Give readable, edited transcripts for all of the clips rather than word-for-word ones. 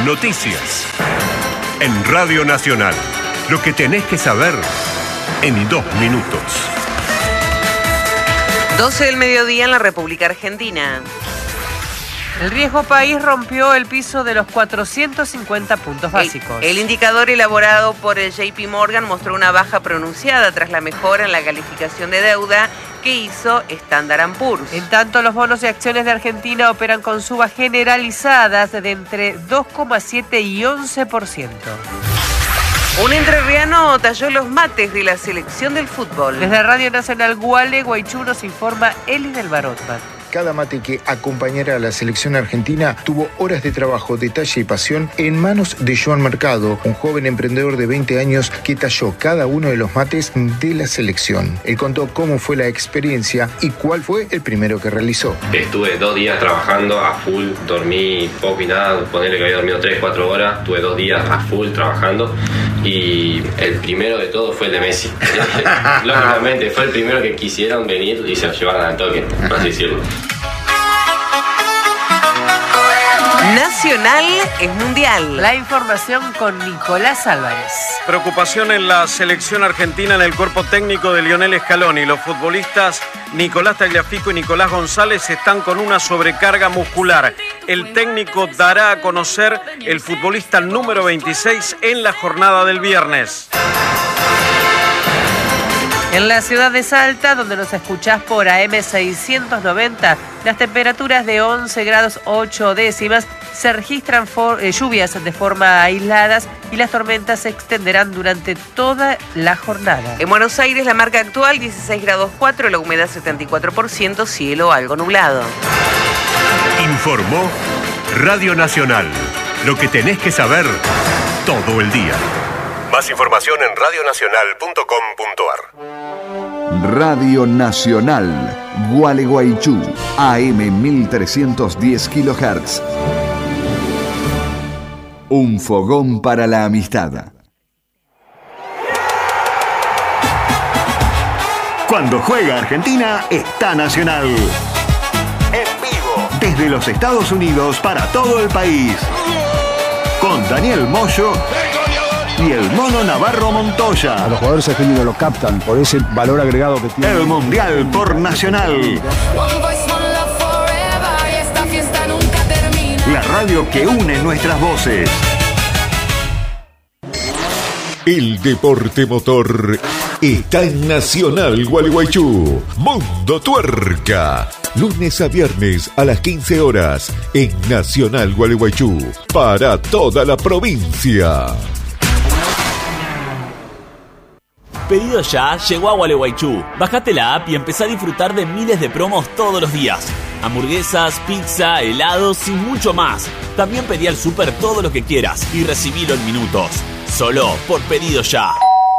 noticias. En Radio Nacional, lo que tenés que saber en 2 minutos. 12 del mediodía en la República Argentina. El riesgo país rompió el piso de los 450 puntos básicos. El indicador elaborado por el JP Morgan mostró una baja pronunciada tras la mejora en la calificación de deuda que hizo Standard & Poor's. En tanto, los bonos y acciones de Argentina operan con subas generalizadas de entre 2,7 y 11%. Un entrerriano talló los mates de la selección del fútbol. Desde Radio Nacional Gualeguaychú nos informa Eli del Barotman. Cada mate que acompañará a la selección argentina tuvo horas de trabajo, detalle y pasión en manos de Joan Mercado, un joven emprendedor de 20 años que talló cada uno de los mates de la selección. Él contó cómo fue la experiencia y cuál fue el primero que realizó. Estuve 2 días trabajando a full, dormí poco y nada, ponerle que había dormido 3-4 horas, estuve 2 días a full trabajando y el primero de todo fue el de Messi. Lógicamente fue el primero que quisieron venir y se lo llevaron al toque, por así decirlo. Nacional es mundial. La información con Nicolás Álvarez. Preocupación en la selección argentina en el cuerpo técnico de Lionel Scaloni. Los futbolistas Nicolás Tagliafico y Nicolás González están con una sobrecarga muscular. El técnico dará a conocer el futbolista número 26 en la jornada del viernes. En la ciudad de Salta, donde nos escuchás por AM 690, las temperaturas de 11 grados 8 décimas se registran lluvias de forma aisladas y las tormentas se extenderán durante toda la jornada. En Buenos Aires, la marca actual 16 grados 4, la humedad 74%, cielo algo nublado. Informó Radio Nacional. Lo que tenés que saber todo el día. Más información en radionacional.com.ar. Radio Nacional, Gualeguaychú, AM 1310 kHz. Un fogón para la amistad. Cuando juega Argentina, está Nacional. En vivo, desde los Estados Unidos para todo el país. Con Daniel Moyo y el Mono Navarro Montoya. A los jugadores argentinos lo captan por ese valor agregado que tiene. El Mundial por Nacional. La radio que une nuestras voces. El deporte motor está en Nacional Gualeguaychú. Mundo Tuerca. Lunes a viernes a las 15 horas en Nacional Gualeguaychú. Para toda la provincia. Pedido Ya llegó a Gualeguaychú. Bajate la app y empezá a disfrutar de miles de promos todos los días. Hamburguesas, pizza, helados y mucho más. También pedí al súper todo lo que quieras y recibilo en minutos. Solo por Pedido Ya.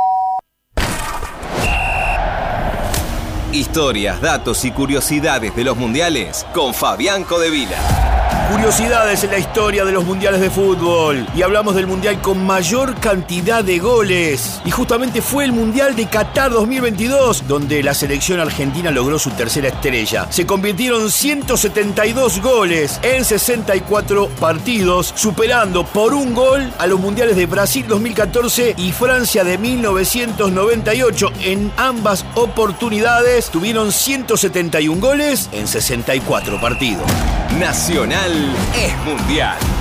Historias, datos y curiosidades de los mundiales con Fabián Codevila. Curiosidades en la historia de los mundiales de fútbol. Y hablamos del mundial con mayor cantidad de goles. Y justamente fue el mundial de Qatar 2022, donde la selección argentina logró su tercera estrella. Se convirtieron 172 goles en 64 partidos, superando por un gol a los mundiales de Brasil 2014 y Francia de 1998. En ambas oportunidades tuvieron 171 goles en 64 partidos. Nacional es mundial.